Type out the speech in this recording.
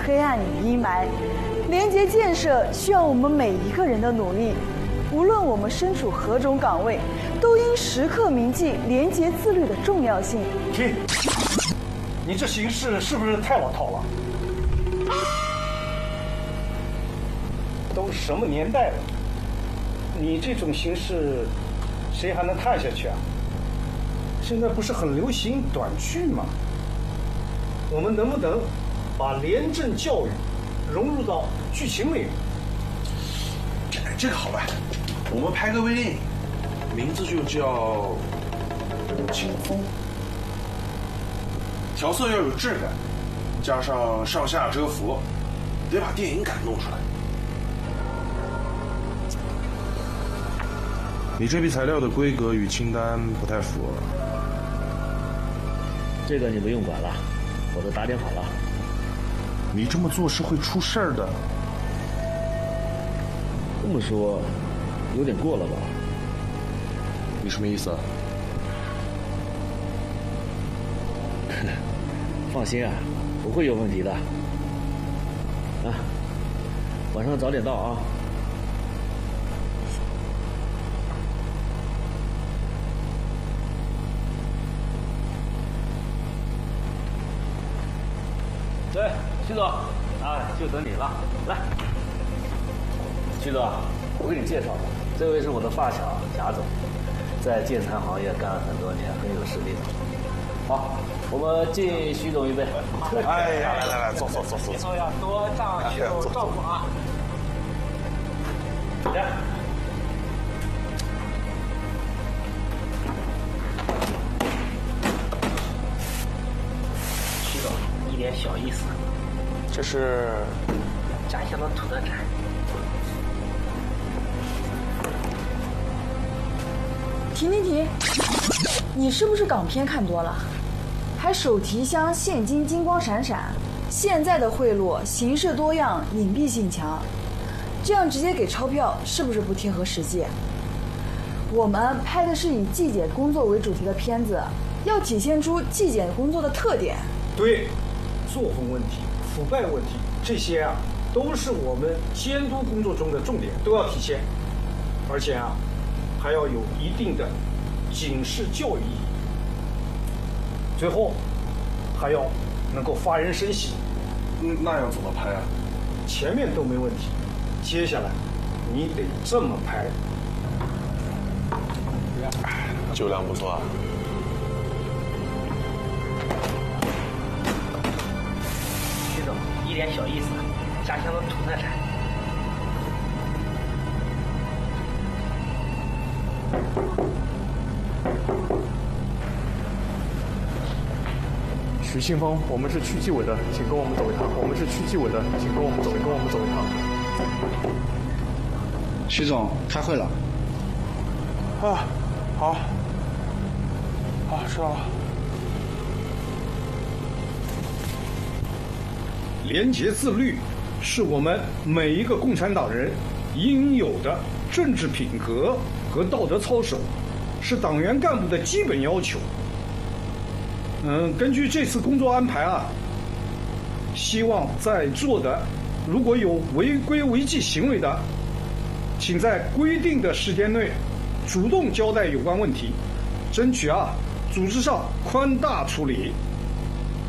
黑暗与阴霾。廉洁建设需要我们每一个人的努力，无论我们身处何种岗位，都应时刻铭记廉洁自律的重要性。 停！你这行事是不是太老套了？都什么年代了，你这种形式，谁还能看下去啊？现在不是很流行短剧吗？我们能不能把廉政教育融入到剧情里？ 这个好办，我们拍个微电影，名字就叫《清风》，调色要有质感，加上上下遮幅，得把电影感弄出来。你这批材料的规格与清单不太符。 这个你不用管了，我都打点好了。 你这么做是会出事儿的。 这么说，有点过了吧？ 你什么意思啊？ 放心啊，不会有问题的。啊，晚上早点到啊。对，徐总，啊，就等你了。来，徐总，我给你介绍吧，这位是我的发小贾总，在建材行业干了很多年，很有实力的。好，我们敬徐总一杯。 哎呀，来，坐。 以后要多仗徐总照顾啊。 来。 一点小意思， 这是家乡的土特产。 停！你是不是港片看多了？还手提箱现金金光闪闪，现在的贿赂形式多样，隐蔽性强，这样直接给钞票是不是不贴合实际？我们拍的是以纪检工作为主题的片子，要体现出纪检工作的特点。 对，作风问题、腐败问题，这些啊，都是我们监督工作中的重点，都要体现，而且啊，还要有一定的警示教育意义。最后，还要能够发人深省。 那要怎么拍啊？ 前面都没问题，接下来你得这么拍。 酒量不错啊。 徐总，一点小意思，家乡的土特产。 徐庆峰，我们是区纪委的，请跟我们走一趟。我们是区纪委的，请跟我们走一趟。 徐总，开会了。 啊，好。啊，知道了。 廉洁自律是我们每一个共产党人应有的政治品格和道德操守，是党员干部的基本要求。根据这次工作安排啊，希望在座的如果有违规违纪行为的，请在规定的时间内主动交代有关问题，争取组织上宽大处理。